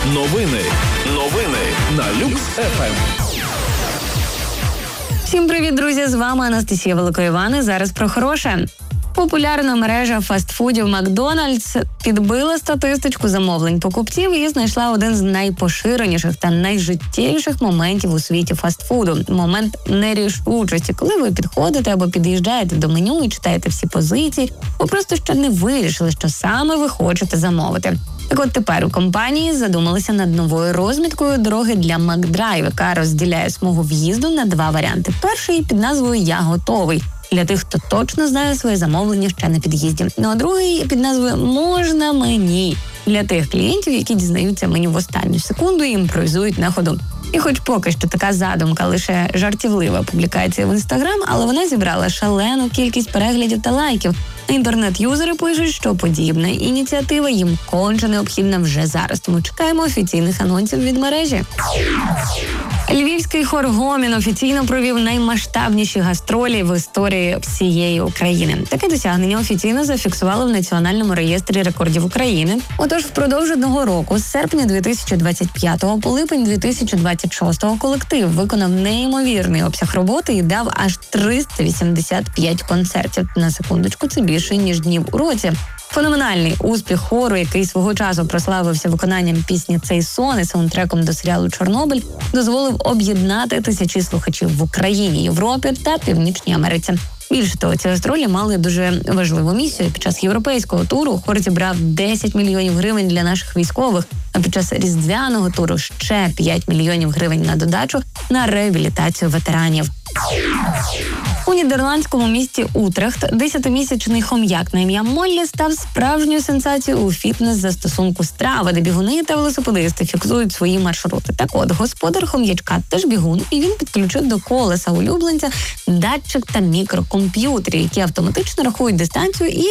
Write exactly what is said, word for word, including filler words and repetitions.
Новини. Новини на Люкс еф ем. Всім привіт, друзі! З вами Анастасія Великоїван. Зараз про хороше. Популярна мережа фастфудів Макдональдс підбила статистичку замовлень покупців і знайшла один з найпоширеніших та найжиттєвіших моментів у світі фастфуду – момент нерішучості, коли ви підходите або під'їжджаєте до меню і читаєте всі позиції, бо просто ще не вирішили, що саме ви хочете замовити. Так от тепер у компанії задумалися над новою розміткою дороги для Макдрайв, яка розділяє смугу в'їзду на два варіанти. Перший під назвою «Я готовий» для тих, хто точно знає своє замовлення ще на під'їзді. Ну а другий під назвою «Можна мені» для тих клієнтів, які дізнаються меню в останню секунду і імпровізують на ходу. І хоч поки що така задумка лише жартівлива публікація в Інстаграм, але вона зібрала шалену кількість переглядів та лайків. Інтернет-юзери пишуть, що подібна ініціатива їм конче необхідна вже зараз, тому чекаємо офіційних анонсів від мережі. Львівський хор «Гомін» офіційно провів наймасштабніші гастролі в історії всієї України. Таке досягнення офіційно зафіксували в Національному реєстрі рекордів України. Отож, впродовж одного року, з серпня дві тисячі двадцять п'ятого по липень дві тисячі двадцять шостого колектив виконав неймовірний обсяг роботи і дав аж триста вісімдесят п'ять концертів. На секундочку, це більше, ніж днів у році. Феноменальний успіх хору, який свого часу прославився виконанням пісні «Цей сон» і саундтреком до серіалу «Чорнобиль», дозволив об'єднати тисячі слухачів в Україні, Європі та Північній Америці. Більше того, ці гастролі мали дуже важливу місію. Під час європейського туру хор зібрав десять мільйонів гривень для наших військових, а під час різдвяного туру ще п'ять мільйонів гривень на додачу на реабілітацію ветеранів. У нідерландському місті Утрехт десятимісячний хом'як на ім'я Моллі став справжньою сенсацією у фітнес-застосунку Страва, де бігуни та велосипедисти фіксують свої маршрути. Так от, господар хом'ячка теж бігун, і він підключив до колеса улюбленця датчик та мікрокомп'ютер, які автоматично рахують дистанцію і